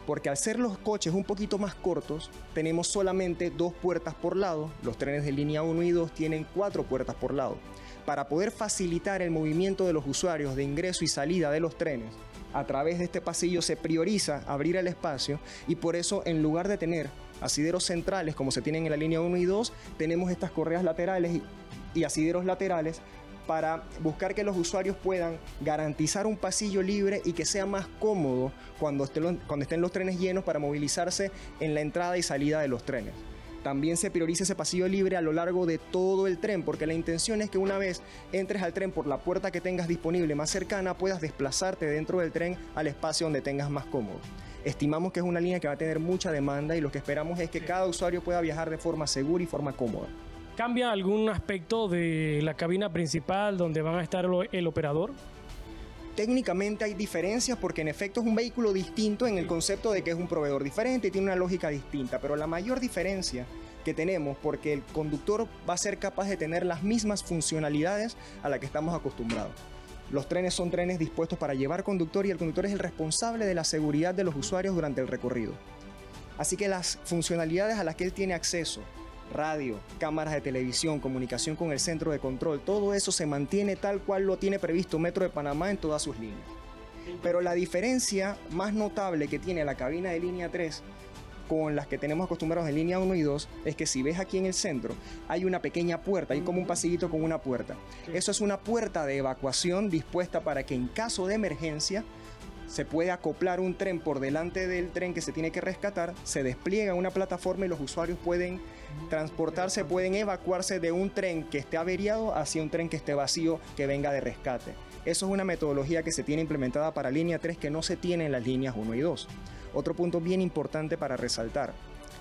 Porque al ser los coches un poquito más cortos, tenemos solamente 2 puertas por lado. Los trenes de línea 1 y 2 tienen 4 puertas por lado. Para poder facilitar el movimiento de los usuarios de ingreso y salida de los trenes, a través de este pasillo se prioriza abrir el espacio, y por eso, en lugar de tener asideros centrales como se tienen en la línea 1 y 2, tenemos estas correas laterales y asideros laterales para buscar que los usuarios puedan garantizar un pasillo libre y que sea más cómodo cuando estén los trenes llenos para movilizarse en la entrada y salida de los trenes. También se prioriza ese pasillo libre a lo largo de todo el tren, porque la intención es que una vez entres al tren por la puerta que tengas disponible más cercana, puedas desplazarte dentro del tren al espacio donde tengas más cómodo. Estimamos que es una línea que va a tener mucha demanda y lo que esperamos es que cada usuario pueda viajar de forma segura y forma cómoda. ¿Cambia algún aspecto de la cabina principal donde van a estar el operador? Técnicamente hay diferencias porque en efecto es un vehículo distinto en el concepto de que es un proveedor diferente y tiene una lógica distinta, pero la mayor diferencia que tenemos, porque el conductor va a ser capaz de tener las mismas funcionalidades a las que estamos acostumbrados. Los trenes son trenes dispuestos para llevar conductor y el conductor es el responsable de la seguridad de los usuarios durante el recorrido. Así que las funcionalidades a las que él tiene acceso, radio, cámaras de televisión, comunicación con el centro de control, todo eso se mantiene tal cual lo tiene previsto Metro de Panamá en todas sus líneas. Pero la diferencia más notable que tiene la cabina de línea 3 con las que tenemos acostumbrados en línea 1 y 2 es que si ves aquí en el centro hay una pequeña puerta, hay como un pasillito con una puerta. Eso es una puerta de evacuación dispuesta para que en caso de emergencia se puede acoplar un tren por delante del tren que se tiene que rescatar, se despliega una plataforma y los usuarios pueden transportarse, pueden evacuarse de un tren que esté averiado hacia un tren que esté vacío que venga de rescate. Eso es una metodología que se tiene implementada para línea 3 que no se tiene en las líneas 1 y 2. Otro punto bien importante para resaltar.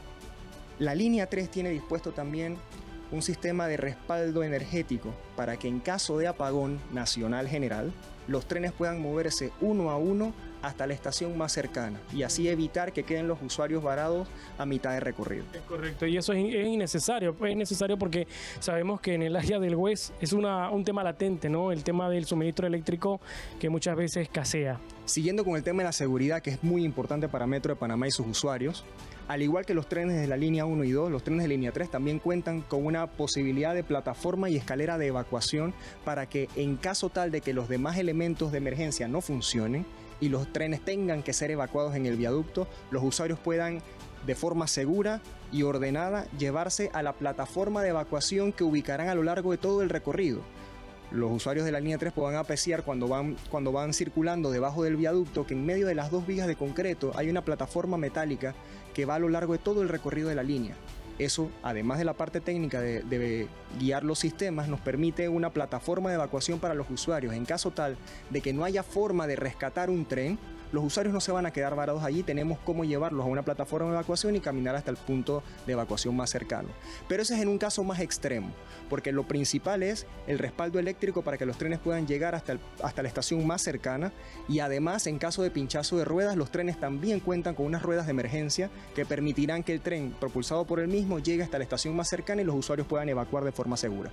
La línea 3 tiene dispuesto también un sistema de respaldo energético para que en caso de apagón nacional general, los trenes puedan moverse uno a uno hasta la estación más cercana y así evitar que queden los usuarios varados a mitad de recorrido. Es correcto, y eso es innecesario. Es necesario porque sabemos que en el área del West es un tema latente, ¿no? El tema del suministro eléctrico que muchas veces escasea. Siguiendo con el tema de la seguridad, que es muy importante para Metro de Panamá y sus usuarios, al igual que los trenes de la línea 1 y 2, los trenes de línea 3 también cuentan con una posibilidad de plataforma y escalera de evacuación para que en caso tal de que los demás elementos de emergencia no funcionen y los trenes tengan que ser evacuados en el viaducto, los usuarios puedan de forma segura y ordenada llevarse a la plataforma de evacuación que ubicarán a lo largo de todo el recorrido. Los usuarios de la línea 3 podrán apreciar cuando van circulando debajo del viaducto que en medio de las 2 vigas de concreto hay una plataforma metálica que va a lo largo de todo el recorrido de la línea. Eso, además de la parte técnica de guiar los sistemas, nos permite una plataforma de evacuación para los usuarios. En caso tal de que no haya forma de rescatar un tren, los usuarios no se van a quedar varados allí, tenemos cómo llevarlos a una plataforma de evacuación y caminar hasta el punto de evacuación más cercano. Pero ese es en un caso más extremo, porque lo principal es el respaldo eléctrico para que los trenes puedan llegar hasta la estación más cercana y además en caso de pinchazo de ruedas, los trenes también cuentan con unas ruedas de emergencia que permitirán que el tren propulsado por el mismo llegue hasta la estación más cercana y los usuarios puedan evacuar de forma segura.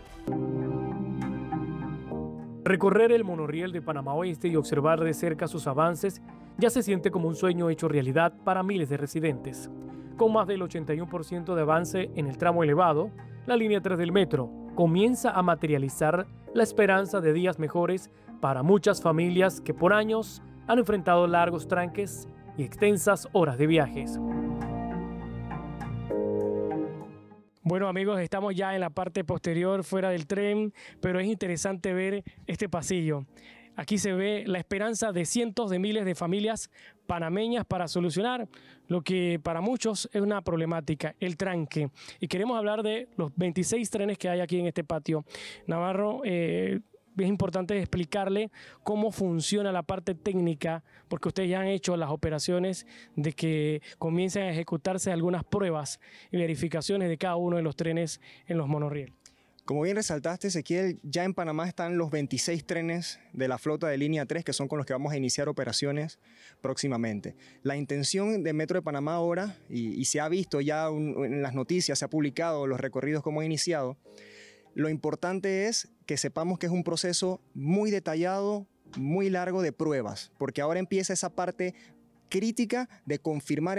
Recorrer el monorriel de Panamá Oeste y observar de cerca sus avances ya se siente como un sueño hecho realidad para miles de residentes. Con más del 81% de avance en el tramo elevado, la línea 3 del metro comienza a materializar la esperanza de días mejores para muchas familias que por años han enfrentado largos tranques y extensas horas de viajes. Bueno amigos, estamos ya en la parte posterior fuera del tren, pero es interesante ver este pasillo. Aquí se ve la esperanza de cientos de miles de familias panameñas para solucionar lo que para muchos es una problemática, el tranque. Y queremos hablar de los 26 trenes que hay aquí en este patio. Navarro, es importante explicarle cómo funciona la parte técnica, porque ustedes ya han hecho las operaciones de que comiencen a ejecutarse algunas pruebas y verificaciones de cada uno de los trenes en los monorriel. Como bien resaltaste, Ezequiel, ya en Panamá están los 26 trenes de la flota de línea 3, que son con los que vamos a iniciar operaciones próximamente. La intención de Metro de Panamá ahora, y se ha visto ya en las noticias, se ha publicado los recorridos como han iniciado, lo importante es que sepamos que es un proceso muy detallado, muy largo de pruebas, porque ahora empieza esa parte crítica de confirmar